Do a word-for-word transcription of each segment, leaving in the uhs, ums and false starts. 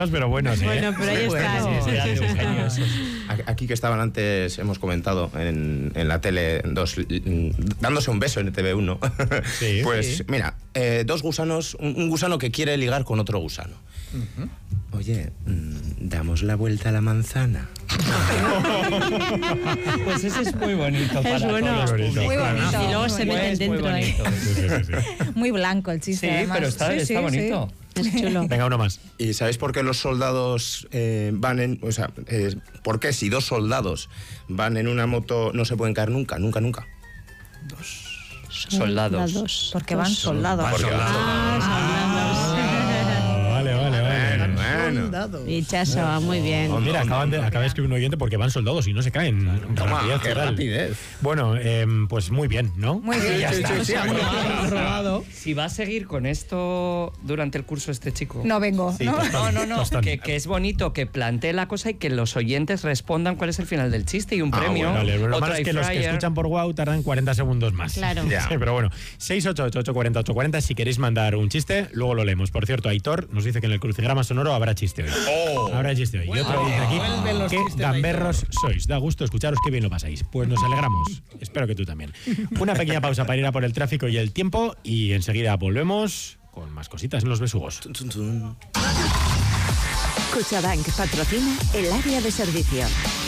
pero buenos, ¿eh? Bueno, pero ahí está. Sí, sí, sí, Eugenio. Aquí que estaban antes, hemos comentado en, en la tele, dos, dándose un beso en E T V uno. Sí, pues sí. mira, eh, dos gusanos, un, un gusano que quiere ligar con otro gusano. Uh-huh. Oye, ¿damos la vuelta a la manzana? Pues ese es muy bonito. Es para bueno. todos los Muy públicos, bonito. ¿no? Y luego se meten Pues muy dentro ahí. bonito. Sí, sí, sí, sí. Muy blanco el chiste, Sí, además. pero está, Sí, está sí, bonito. sí. Es chulo. Venga, uno más. ¿Y sabéis por qué los soldados eh, van en... O sea, eh, ¿por qué si dos soldados van en una moto no se pueden caer nunca, nunca, nunca? Soldados. Soldados. Porque van soldados. Porque van Ah, Ah, vale, vale, vale. Bueno, soldados. Dichazo, muy bien. Oh, mira, acaban de, acaba de escribir un oyente porque van soldados y no se caen. Toma, Rapidez qué total. rapidez. Bueno, eh, pues muy bien, ¿no? Muy bien. Ya está. O sea, Bueno, probado. Si va a seguir con esto durante el curso este chico. No vengo, Sí, ¿no? tostón, No, no, no, tostón. que, que es bonito que plantee la cosa y que los oyentes respondan cuál es el final del chiste y un Ah, premio. bueno, Vale, pero lo otro malo es que los que air fryer. escuchan por Wow tardan cuarenta segundos más. Claro. Ya. Sí, pero bueno, seis ocho ocho ocho cuarenta ocho cuarenta si queréis mandar un chiste, luego lo leemos. Por cierto, Aitor nos dice que en el crucigrama sonoro habrá chiste hoy. Oh. Habrá chiste hoy. Y otro dice aquí que gamberros sois. Da gusto escucharos, qué bien lo pasáis. Pues nos alegramos. Espero que tú también. Una pequeña pausa para ir a por el tráfico y el tiempo y enseguida volvemos con más cositas en los besugos. Tun, tun, tun. Cuchabank patrocina el área de servicio.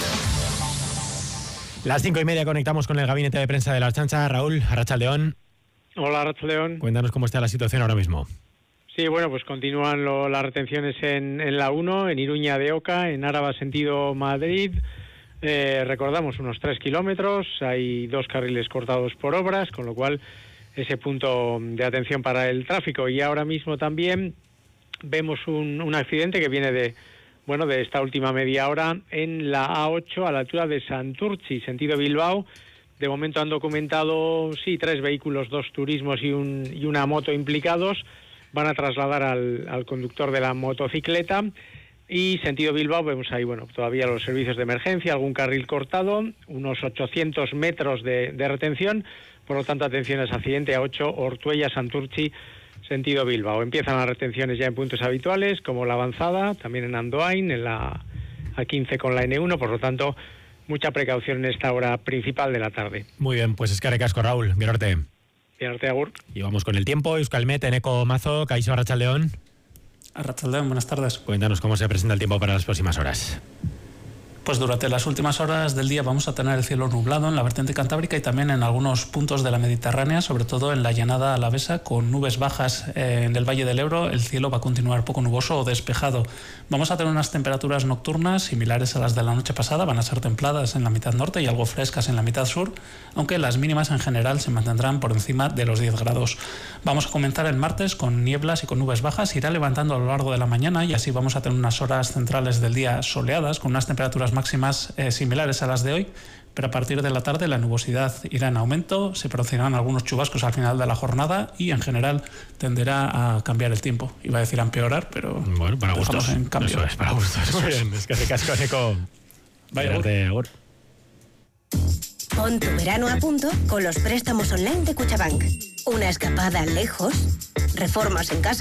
Las cinco y media conectamos con el gabinete de prensa de la Chancha. Raúl, Arrachaldeón, Hola, Rachaldeón. cuéntanos cómo está la situación ahora mismo. Sí, bueno, pues continúan lo- las retenciones en, en la uno, en Iruña de Oca, en Áraba sentido Madrid. Eh, recordamos unos tres kilómetros, hay dos carriles cortados por obras, con lo cual ese punto de atención para el tráfico. Y ahora mismo también vemos un, un accidente que viene de, bueno, de esta última media hora en la A ocho a la altura de Santurtzi, sentido Bilbao. De momento han documentado, sí, tres vehículos, dos turismos y, un, y una moto implicados. Van a trasladar al, al conductor de la motocicleta y sentido Bilbao vemos ahí, bueno, todavía los servicios de emergencia, algún carril cortado, unos ochocientos metros de, de retención, por lo tanto atención a ese accidente, A ocho, Ortuella, Santurtzi, sentido Bilbao. Empiezan las retenciones ya en puntos habituales, como la avanzada, también en Andoain, en la A quince con la N uno, por lo tanto, mucha precaución en esta hora principal de la tarde. Muy bien, pues es que recasco, Raúl. Bien, arte. Bien, arte, agur. Y vamos con el tiempo. Euskalmet, Eneco Mazo, Caixo Arrachaldeón. Arrachaldeón, buenas tardes. Cuéntanos cómo se presenta el tiempo para las próximas horas. Pues durante las últimas horas del día vamos a tener el cielo nublado en la vertiente cantábrica y también en algunos puntos de la Mediterránea, sobre todo en la llanada alavesa, con nubes bajas eh, en el Valle del Ebro. El cielo va a continuar poco nuboso o despejado. Vamos a tener unas temperaturas nocturnas similares a las de la noche pasada, van a ser templadas en la mitad norte y algo frescas en la mitad sur, aunque las mínimas en general se mantendrán por encima de los diez grados. Vamos a comenzar el martes con nieblas y con nubes bajas, irá levantando a lo largo de la mañana y así vamos a tener unas horas centrales del día soleadas, con unas temperaturas máximas eh, similares a las de hoy, pero a partir de la tarde la nubosidad irá en aumento, se producirán algunos chubascos al final de la jornada y en general tenderá a cambiar el tiempo. Iba a decir a empeorar, pero Bueno, para dejamos gustos. en cambio. Eso es, para gustos. Muy bien, es que recasco, Eneco. Vaya, Arte, agur. Pon tu verano a punto con los préstamos online de Cuchabank. Una escapada lejos, reformas en casa